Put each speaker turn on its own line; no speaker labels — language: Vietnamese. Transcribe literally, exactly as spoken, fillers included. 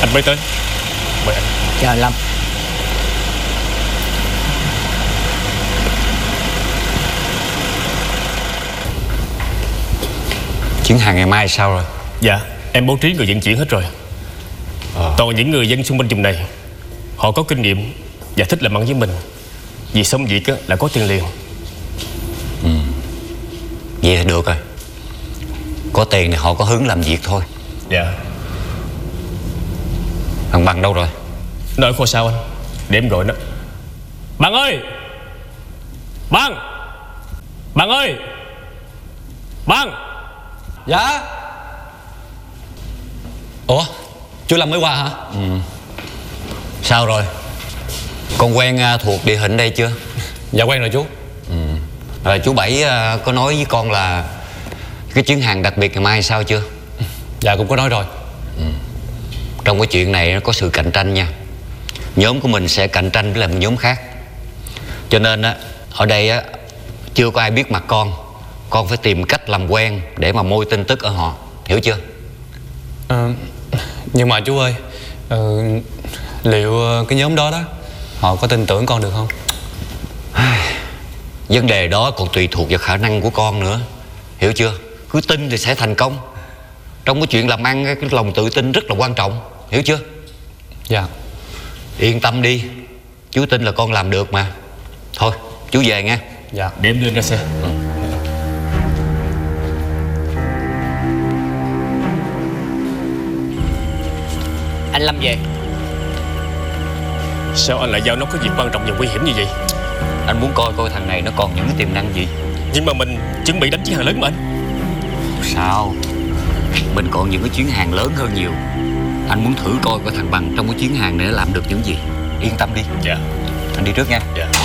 Anh mới tới. Mời anh.
Chào Lâm.
Chuyến hàng ngày mai sao rồi?
Dạ, em bố trí người vận chuyển hết rồi. ờ. Toàn những người dân xung quanh vùng này, họ có kinh nghiệm và thích làm ăn với mình. Vì xong việc á, là có tiền liền.
Ừ. Vậy thì được rồi. Có tiền thì họ có hứng làm việc thôi.
Dạ.
Thằng Bằng đâu rồi?
Nó ở kho sao anh? Để em gọi nó. Bằng ơi! Bằng! Bằng ơi! Bằng!
Dạ. Ủa, chú Lâm mới qua hả?
Ừ. Sao rồi? Con quen uh, thuộc địa hình đây chưa?
Dạ quen rồi chú.
Ừ. Rồi chú Bảy uh, có nói với con là cái chuyến hàng đặc biệt ngày mai sao chưa?
Dạ cũng có nói rồi.
Ừ. Trong cái chuyện này nó có sự cạnh tranh nha. Nhóm của mình sẽ cạnh tranh với lại một nhóm khác. Cho nên á, ở đây á, chưa có ai biết mặt con. Con phải tìm cách làm quen để mà môi tin tức ở họ. Hiểu chưa?
À, nhưng mà chú ơi, uh, liệu cái nhóm đó đó họ có tin tưởng con được không?
Vấn đề đó còn tùy thuộc vào khả năng của con nữa. Hiểu chưa? Cứ tin thì sẽ thành công. Trong cái chuyện làm ăn, cái lòng tự tin rất là quan trọng. Hiểu chưa?
Dạ.
Yên tâm đi, chú tin là con làm được mà. Thôi, chú về nha.
Dạ.
Để em đưa ra xe. Ừ.
Anh Lâm về.
Sao anh lại giao nó có việc quan trọng và nguy hiểm như vậy?
Anh muốn coi coi thằng này nó còn những cái tiềm năng gì.
Nhưng mà mình chuẩn bị đánh chiến hàng lớn mà anh.
Sao? Mình còn những cái chuyến hàng lớn hơn nhiều. Anh muốn thử coi coi thằng Bằng trong cái chuyến hàng này nó làm được những gì. Yên tâm đi.
Dạ.
Anh đi trước nha.
Dạ.